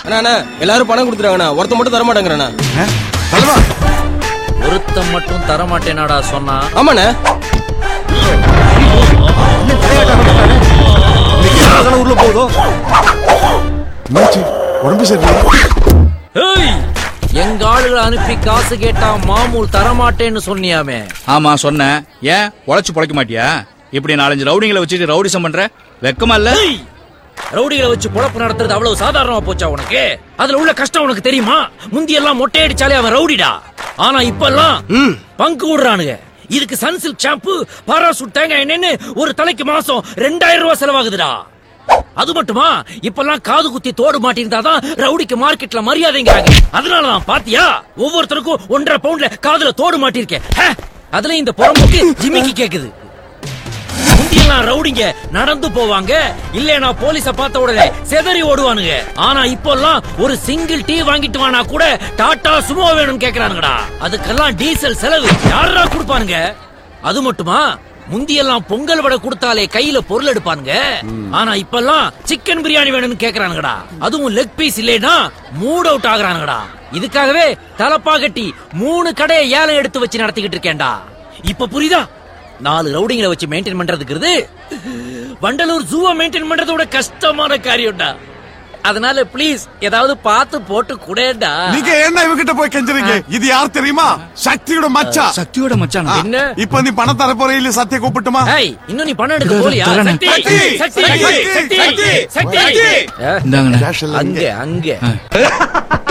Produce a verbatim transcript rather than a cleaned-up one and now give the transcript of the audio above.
அண்ணா எல்லாரும் பணம் கொடுத்துறாங்கண்ணா, ஒருத்த மட்டும் தர மாட்டேங்கிறண்ணா. ஒருத்தன் மட்டும் தர மாட்டேனாடா சொன்னா? ஆமாண்ணா. உள்ள போதோ உடம்பு சரி. எங்க ஆளுகளை அனுப்பி காசு கேட்டா மாமூல் தரமாட்டேன்னு சொன்னியாமே? ஆமா சொன்னேன். ஏன் உழைச்சு பொழைக்க மாட்டியா? இப்படி நாலஞ்சு ரவுடிங்களை வச்சுட்டு ரவுடிசம் பண்ற வெக்கமா இல்ல? ரவுடிகளை வச்சு பொழப்பு நடத்துறது அவ்வளவு சாதாரணமா போச்சா உனக்கு? அதுல உள்ள கஷ்டம் உனக்கு தெரியுமா? முந்தி எல்லாம் மொட்டை அடிச்சாலே அவன் ரவுடிடா. ஆனா இப்ப எல்லாம் பங்கு விடுறானுங்க. இதுக்கு சன்சில்க் ஷாம்பு, பாராசூட் தேங்காய் எண்ணெய்னு ஒரு தலைக்கு மாசம் ரெண்டாயிரம் ரூபாய் செலவாகுதுடா. அது மட்டுமா, இப்பெல்லாம் காது குத்தி தோடு மாட்டிருந்தாதான் ரவுடிக்கு மார்க்கெட்ல மரியாதைங்கிறாங்க. அதனாலதான் பாத்தியா ஒவ்வொருத்தருக்கும் ஒன்றரை பவுண்ட்ல காதுல தோடு மாட்டிருக்கேன். அதுல இந்த புறம்போக்கு ஜிமிக்கி கேக்குது. முந்தியெல்லாம் ரவுடிங்க நடந்து போவாங்க, இல்லனா போலீஸ பார்த்த உடனே செதறி ஓடுவானுங்க. ஆனா இப்பெல்லாம் ஒரு சிங்கிள் டீ வாங்கிட்டு வானா கூட டாடா சுமோ வேணும்னு கேக்குறானுங்கடா. அதுக்கெல்லாம் டீசல் செலவு யாரா கொடுப்பானுங்க? அது மட்டுமா, முந்தியெல்லாம் பொங்கல் வடை கொடுத்தாலே கையில பொருள் எடுப்பானுங்க. ஆனா இப்பெல்லாம் சிக்கன் பிரியாணி வேணும்னு கேக்குறானுங்கடா. அதுவும் லெக் பீஸ் இல்லைன்னா மூட் அவுட் ஆகுறானுங்கடா. இதுக்காகவே தலப்பா கட்டி மூணு கடையை ஏலம் எடுத்து வச்சு நடத்திக்கிட்டு இருக்கேன்டா. இப்ப புரியுதா? நாலு ரவுடிங்களை வச்சு மெயின்டைன் பண்றதுக்கு வண்டலூர் ஜூவா மெயின்டைன் பண்றதோட கஷ்டமான காரியம்டா. அதனால ப்ளீஸ் ஏதாவது பார்த்து போட்டு கூடடா. நீங்க என்ன இவகிட்ட போய் கெஞ்சறீங்க? இது யார் தெரியுமா? சக்தியோட மச்சான். சக்தியோட மச்சான். என்ன இப்ப நீ பணம் தர போற இல்ல? சத்திய கூப்பிட்டுமா? ஏய், இன்னும் நீ பணம் எடுக்க போறியா? சக்தி சக்தி சக்தி சக்தி சக்தி. இந்தாங்கண்ணே. அங்க அங்க